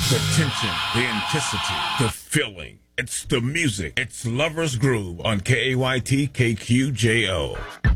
The tension, the intensity, the feeling. It's the music. It's Lover's Groove on KAYT KQJO.